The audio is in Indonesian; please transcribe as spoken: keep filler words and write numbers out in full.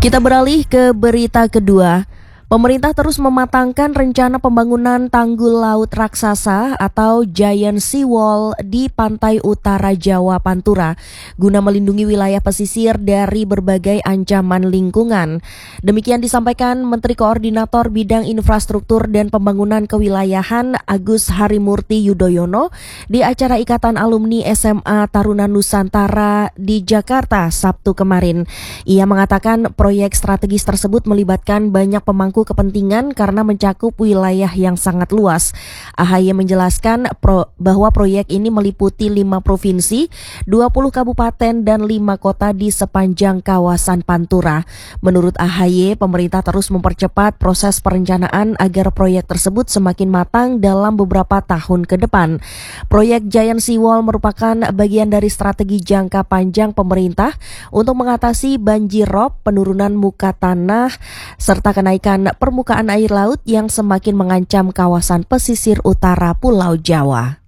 Kita beralih ke berita kedua. Pemerintah terus mematangkan rencana pembangunan tanggul laut raksasa atau Giant Seawall di pantai utara Jawa Pantura guna melindungi wilayah pesisir dari berbagai ancaman lingkungan. Demikian disampaikan Menteri Koordinator Bidang Infrastruktur dan Pembangunan Kewilayahan Agus Harimurti Yudhoyono di acara Ikatan Alumni S M A Taruna Nusantara di Jakarta Sabtu kemarin. Ia mengatakan proyek strategis tersebut melibatkan banyak pemangku kepentingan karena mencakup wilayah yang sangat luas. A H Y menjelaskan pro, bahwa proyek ini meliputi lima provinsi, dua puluh kabupaten dan lima kota di sepanjang kawasan Pantura. Menurut A H Y, pemerintah terus mempercepat proses perencanaan agar proyek tersebut semakin matang dalam beberapa tahun ke depan. Proyek Giant Seawall merupakan bagian dari strategi jangka panjang pemerintah untuk mengatasi banjir rob, penurunan muka tanah, serta kenaikan permukaan air laut yang semakin mengancam kawasan pesisir utara Pulau Jawa.